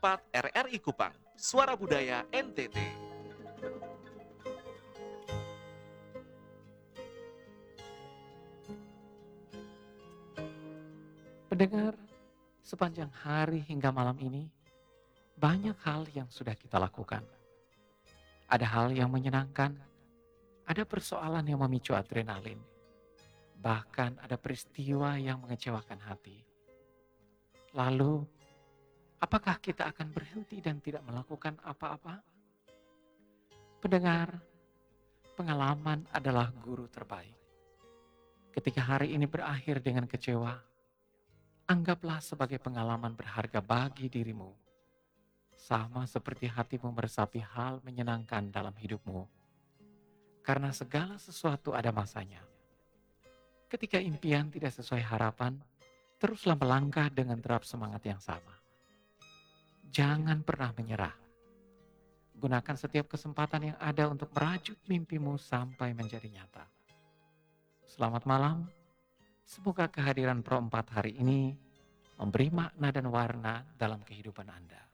107,4 RRI Kupang, Suara Budaya NTT. Pendengar, sepanjang hari hingga malam ini, banyak hal yang sudah kita lakukan. Ada hal yang menyenangkan, ada persoalan yang memicu adrenalin, bahkan ada peristiwa yang mengecewakan hati. Lalu, apakah kita akan berhenti dan tidak melakukan apa-apa? Pendengar, pengalaman adalah guru terbaik. Ketika hari ini berakhir dengan kecewa, anggaplah sebagai pengalaman berharga bagi dirimu. Sama seperti hatimu meresapi hal menyenangkan dalam hidupmu. Karena segala sesuatu ada masanya. Ketika impian tidak sesuai harapan, teruslah melangkah dengan derap semangat yang sama. Jangan pernah menyerah. Gunakan setiap kesempatan yang ada untuk merajut mimpimu sampai menjadi nyata. Selamat malam. Semoga kehadiran Pro 4 hari ini memberi makna dan warna dalam kehidupan Anda.